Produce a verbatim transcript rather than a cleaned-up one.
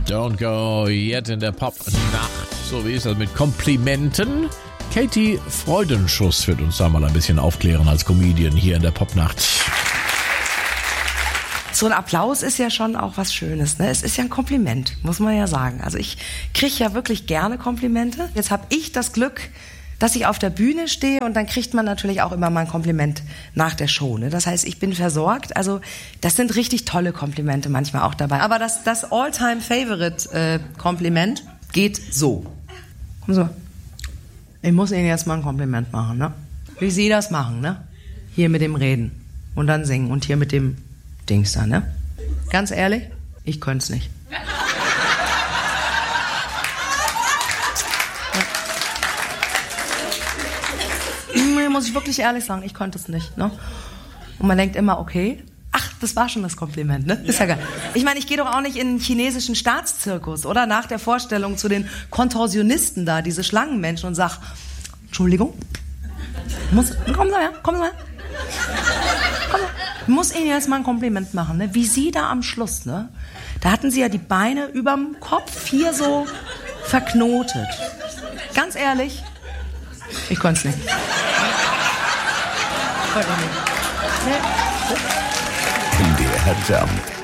Don't go yet in der Pop-Nacht. So wie ist das mit Komplimenten? Katie Freudenschuss wird uns da mal ein bisschen aufklären als Comedian hier in der Pop-Nacht. So ein Applaus ist ja schon auch was Schönes, ne? Es ist ja ein Kompliment, muss man ja sagen. Also ich kriege ja wirklich gerne Komplimente. Jetzt habe ich das Glück, dass ich auf der Bühne stehe und dann kriegt man natürlich auch immer mal ein Kompliment nach der Show, ne? Das heißt, ich bin versorgt. Also das sind richtig tolle Komplimente manchmal auch dabei. Aber das, das All-Time-Favorite-Kompliment äh, geht so. Komm so. Ich muss Ihnen jetzt mal ein Kompliment machen, ne? Wie Sie das machen, ne? Hier mit dem Reden und dann singen und hier mit dem Dings da, ne? Ganz ehrlich, ich könnte es nicht. Ja. Muss ich wirklich ehrlich sagen, ich konnte es nicht, ne? Und man denkt immer, okay, ach, das war schon das Kompliment, ne? Ist ja geil. Ich meine, ich gehe doch auch nicht in den chinesischen Staatszirkus, oder? Nach der Vorstellung zu den Kontorsionisten da, diese Schlangenmenschen und sag, Entschuldigung, muss, kommen Sie her, kommen Sie her. Komm, ich muss Ihnen jetzt mal ein Kompliment machen, ne? Wie Sie da am Schluss, ne? Da hatten Sie ja die Beine überm Kopf hier so verknotet. Ganz ehrlich, ich konnte es nicht. Ich konnte nicht. N D R Jump.